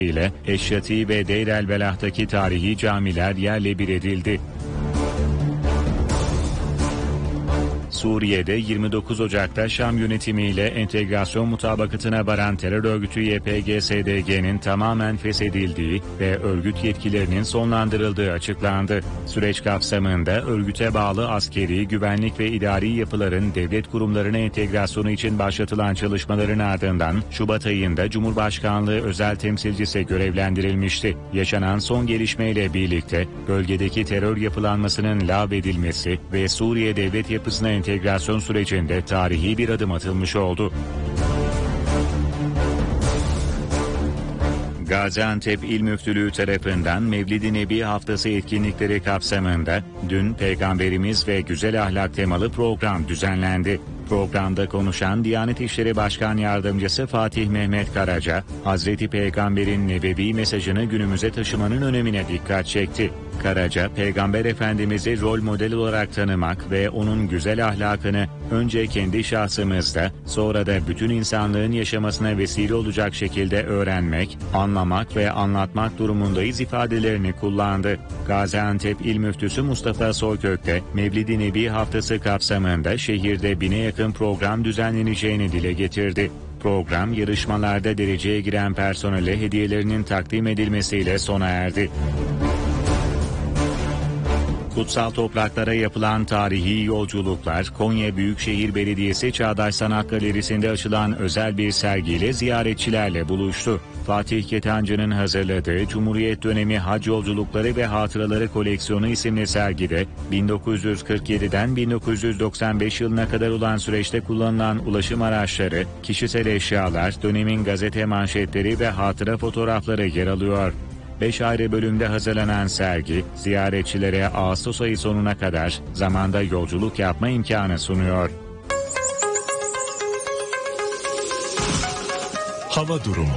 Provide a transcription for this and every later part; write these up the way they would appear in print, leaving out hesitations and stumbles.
ile Eşşati ve Deir el-Belah'taki tarihi camiler yerle bir edildi. Suriye'de 29 Ocak'ta Şam yönetimiyle entegrasyon mutabakatına varan terör örgütü YPG-SDG'nin tamamen feshedildiği ve örgüt yetkilerinin sonlandırıldığı açıklandı. Süreç kapsamında örgüte bağlı askeri, güvenlik ve idari yapıların devlet kurumlarına entegrasyonu için başlatılan çalışmaların ardından Şubat ayında Cumhurbaşkanlığı özel temsilcisi görevlendirilmişti. Yaşanan son gelişmeyle birlikte bölgedeki terör yapılanmasının lağvedilmesi ve Suriye devlet yapısına entegrasyon sürecinde tarihi bir adım atılmış oldu. Gaziantep İl Müftülüğü tarafından Mevlid-i Nebi Haftası etkinlikleri kapsamında dün Peygamberimiz ve Güzel Ahlak temalı program düzenlendi. Programda konuşan Diyanet İşleri Başkan Yardımcısı Fatih Mehmet Karaca, Hazreti Peygamber'in nebevi mesajını günümüze taşımanın önemine dikkat çekti. Karaca, Peygamber Efendimiz'i rol model olarak tanımak ve onun güzel ahlakını önce kendi şahsımızda, sonra da bütün insanlığın yaşamasına vesile olacak şekilde öğrenmek, anlamak ve anlatmak durumundayız ifadelerini kullandı. Gaziantep İl Müftüsü Mustafa Soykök de Mevlid-i Nebi Haftası kapsamında şehirde 1000'e yakın program düzenleneceğini dile getirdi. Program yarışmalarda dereceye giren personele hediyelerinin takdim edilmesiyle sona erdi. Kutsal topraklara yapılan tarihi yolculuklar, Konya Büyükşehir Belediyesi Çağdaş Sanat Galerisi'nde açılan özel bir sergiyle ziyaretçilerle buluştu. Fatih Ketancı'nın hazırladığı Cumhuriyet Dönemi Hac Yolculukları ve Hatıraları Koleksiyonu isimli sergide 1947'den 1995 yılına kadar olan süreçte kullanılan ulaşım araçları, kişisel eşyalar, dönemin gazete manşetleri ve hatıra fotoğrafları yer alıyor. 5 ayrı bölümde hazırlanan sergi, ziyaretçilere Ağustos ayı sonuna kadar zamanda yolculuk yapma imkanı sunuyor. Hava durumu.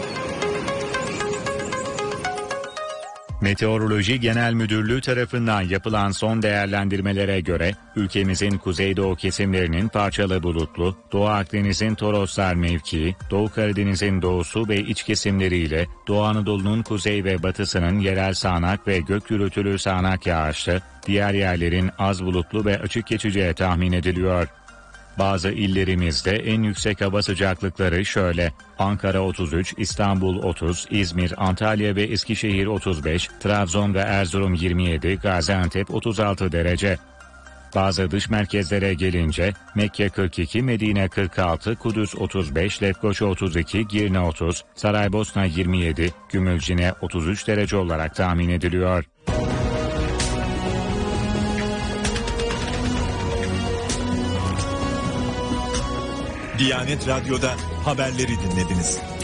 Meteoroloji Genel Müdürlüğü tarafından yapılan son değerlendirmelere göre ülkemizin kuzeydoğu kesimlerinin parçalı bulutlu, Doğu Akdeniz'in Toroslar mevkii, Doğu Karadeniz'in doğusu ve iç kesimleriyle Doğu Anadolu'nun kuzey ve batısının yerel sağanak ve gök gürültülü sağanak yağışlı, diğer yerlerin az bulutlu ve açık geçeceği tahmin ediliyor. Bazı illerimizde en yüksek hava sıcaklıkları şöyle: Ankara 33, İstanbul 30, İzmir, Antalya ve Eskişehir 35, Trabzon ve Erzurum 27, Gaziantep 36 derece. Bazı dış merkezlere gelince Mekke 42, Medine 46, Kudüs 35, Lefkoşa 32, Girne 30, Saraybosna 27, Gümülcine 33 derece olarak tahmin ediliyor. Diyanet Radyo'da haberleri dinlediniz.